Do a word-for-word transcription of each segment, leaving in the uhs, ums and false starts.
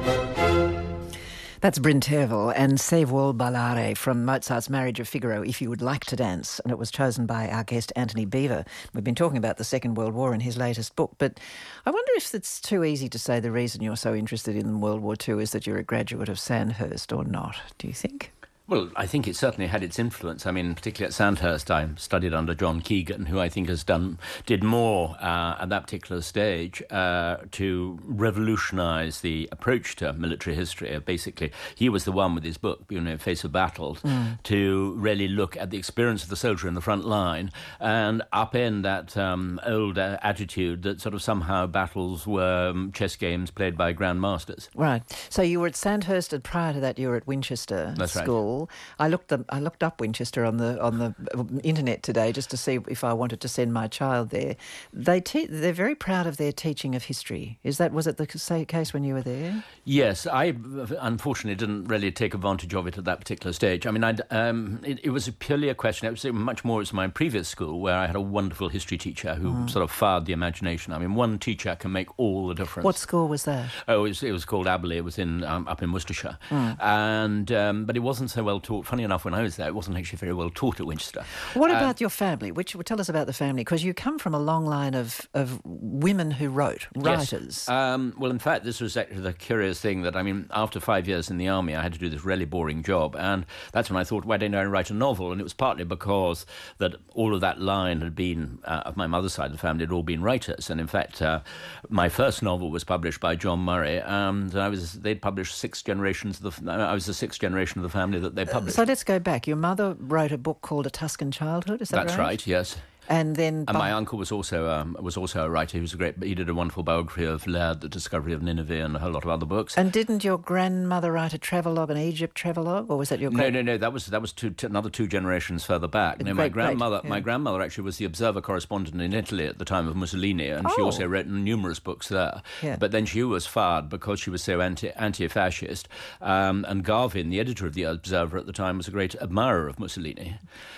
That's Bryn Tervel and Se vuol ballare from Mozart's Marriage of Figaro, If You Would Like to Dance, and it was chosen by our guest Anthony Beevor. We've been talking about the Second World War in his latest book, but I wonder if it's too easy to say the reason you're so interested in World War Two is that you're a graduate of Sandhurst or not, do you think? Well, I think it certainly had its influence. I mean, particularly at Sandhurst, I studied under John Keegan, who I think has done did more uh, at that particular stage uh, to revolutionise the approach to military history. Basically, he was the one with his book, you know, Face of Battles, mm. to really look at the experience of the soldier in the front line and upend that um, old uh, attitude that sort of somehow battles were um, chess games played by grandmasters. Right. So you were at Sandhurst, and prior to that, you were at Winchester That's School. Right. I looked up, I looked up Winchester on the on the internet today just to see if I wanted to send my child there. They te- they're very proud of their teaching of history. Is that was it the case when you were there? Yes, I unfortunately didn't really take advantage of it at that particular stage. I mean, I'd, um, it, it was purely a question. It was much more as my previous school, where I had a wonderful history teacher who mm. sort of fired the imagination. I mean, one teacher can make all the difference. What school was that? Oh, it was, it was called Aberley. It was in um, up in Worcestershire, mm. and um, but it wasn't so well taught. Funny enough, when I was there, it wasn't actually very well taught at Winchester. What uh, about your family? Which tell us about the family, because you come from a long line of, of women who wrote, writers. Yes. Um, well, in fact, this was actually the curious thing that, I mean, after five years in the army, I had to do this really boring job, and that's when I thought, why don't I write a novel? And it was partly because that all of that line had been, uh, of my mother's side of the family, had all been writers, and in fact, uh, my first novel was published by John Murray, and I was they'd published six generations of the, I was the sixth generation of the family that they published. So let's go back. Your mother wrote a book called A Tuscan Childhood, is that That's right? That's right, yes. And then, and my uncle was also um, was also a writer. He was a great. He did a wonderful biography of Laird, The Discovery of Nineveh, and a whole lot of other books. And didn't your grandmother write a travelogue, an Egypt travelogue, or was that your? No, no, no. That was that was two, t- another two generations further back. No, great, my grandmother, great, yeah. my grandmother actually was the Observer correspondent in Italy at the time of Mussolini, and oh. she also wrote numerous books there. Yeah. But then she was fired because she was so anti anti-fascist. Um, and Garvin, the editor of the Observer at the time, was a great admirer of Mussolini.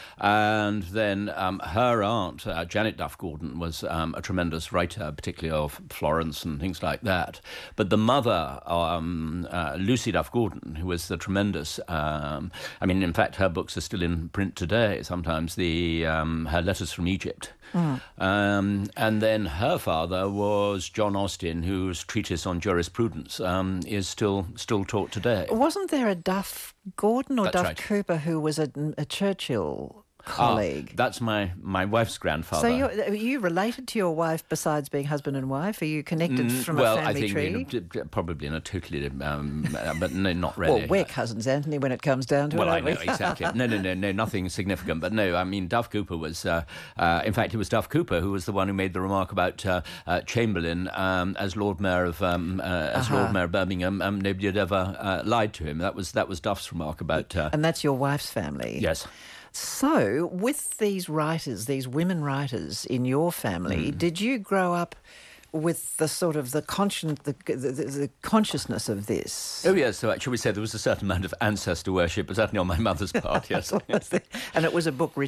And then um, her aunt, uh, Janet Duff Gordon, was um, a tremendous writer, particularly of Florence and things like that. But the mother, um, uh, Lucy Duff Gordon, who was the tremendous, um, I mean, in fact, her books are still in print today, sometimes, the um, her Letters from Egypt. Mm. Um, and then her father was John Austin, whose treatise on jurisprudence um, is still still taught today. Wasn't there a Duff Gordon or That's Duff right. Cooper who was a, a Churchill colleague? Ah, that's my, my wife's grandfather. So you're, are you related to your wife besides being husband and wife? Are you connected mm, from well, a family I think tree? In a, probably in a totally, um, but no, not really. Well, we're cousins, Anthony, when it comes down to well, it. Well, I aren't know, we? exactly. No, no, no, no, nothing significant. But no, I mean, Duff Cooper was, uh, uh, in fact, it was Duff Cooper who was the one who made the remark about uh, uh, Chamberlain um, as Lord Mayor of um, uh, as uh-huh. Lord Mayor of Birmingham. Um, nobody had ever uh, lied to him. That was that was Duff's remark about. Uh, and that's your wife's family. Yes. So, with these writers, these women writers in your family, mm. did you grow up with the sort of the, conscien- the, the, the consciousness of this? Oh, yes. So, actually, we say there was a certain amount of ancestor worship, but certainly on my mother's part, yes. And it was a book written